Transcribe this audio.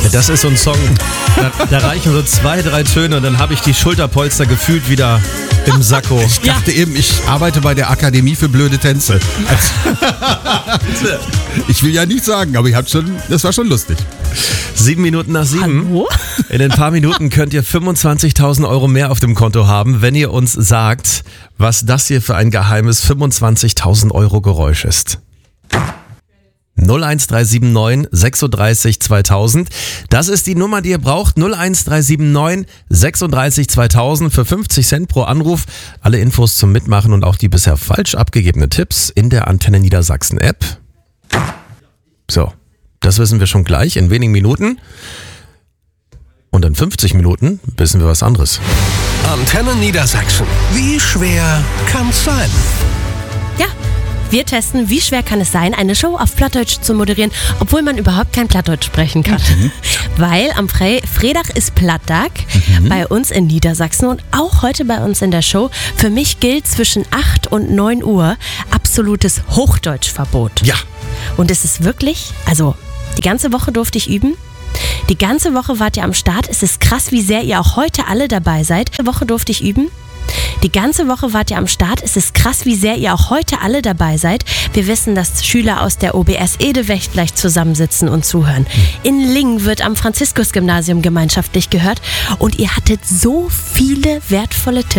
Das ist so ein Song, da reichen so 2, 3 Töne und dann habe ich die Schulterpolster gefühlt wieder im Sakko. Ich dachte eben, ich arbeite bei der Akademie für blöde Tänze. Ich will ja nicht sagen, aber das war schon lustig. 7 Minuten nach 7. Hallo? In ein paar Minuten könnt ihr 25.000 Euro mehr auf dem Konto haben, wenn ihr uns sagt, was das hier für ein geheimes 25.000 Euro Geräusch ist. 01379 36 2000. Das ist die Nummer, die ihr braucht. 01379 36 2000 für 50 Cent pro Anruf. Alle Infos zum Mitmachen und auch die bisher falsch abgegebenen Tipps in der Antenne Niedersachsen App. So, das wissen wir schon gleich in wenigen Minuten. Und in 50 Minuten wissen wir was anderes. Antenne Niedersachsen. Wie schwer kann's sein? Ja, wir testen, wie schwer kann es sein, eine Show auf Plattdeutsch zu moderieren, obwohl man überhaupt kein Plattdeutsch sprechen kann. Weil am Freitag ist Plattag bei uns in Niedersachsen und auch heute bei uns in der Show. Für mich gilt zwischen 8 und 9 Uhr absolutes Hochdeutschverbot. Ja. Und es ist wirklich, also die ganze Woche durfte ich üben. Die ganze Woche wart ihr am Start. Es ist krass, wie sehr ihr auch heute alle dabei seid. Die Woche durfte ich üben. Die ganze Woche wart ihr am Start. Es ist krass, wie sehr ihr auch heute alle dabei seid. Wir wissen, dass Schüler aus der OBS Edewecht gleich zusammensitzen und zuhören. In Lingen wird am Franziskus-Gymnasium gemeinschaftlich gehört. Und ihr hattet so viele wertvolle Tipps.